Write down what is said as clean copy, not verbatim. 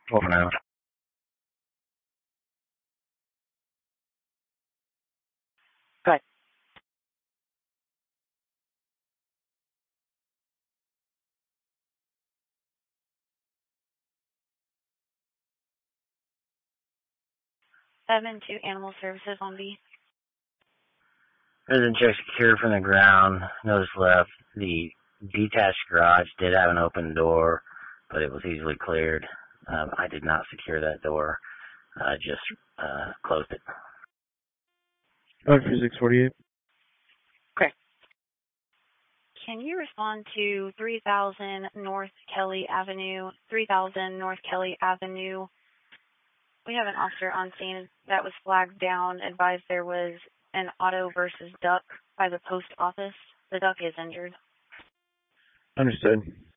Hold on now. Good. Seven to Animal Services on B. Resident check secured from the ground. Notice left. The detached garage did have an open door, but it was easily cleared. I did not secure that door. I just closed it. Roger, 648. Okay. Can you respond to 3000 North Kelly Avenue? 3000 North Kelly Avenue. We have an officer on scene that was flagged down, advised there was an auto versus duck by the post office. The duck is injured. Understood.